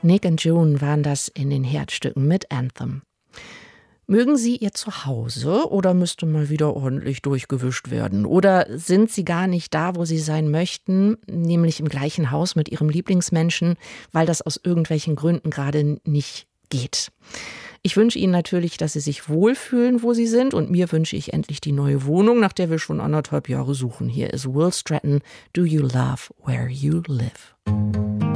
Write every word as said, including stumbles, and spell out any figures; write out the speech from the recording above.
Nick und June waren das in den Herzstücken mit Anthem. Mögen Sie Ihr Zuhause oder müsste mal wieder ordentlich durchgewischt werden? Oder sind Sie gar nicht da, wo Sie sein möchten, nämlich im gleichen Haus mit Ihrem Lieblingsmenschen, weil das aus irgendwelchen Gründen gerade nicht geht? Ich wünsche Ihnen natürlich, dass Sie sich wohlfühlen, wo Sie sind, und mir wünsche ich endlich die neue Wohnung, nach der wir schon anderthalb Jahre suchen. Hier ist Will Stratton, Do You Love Where You Live?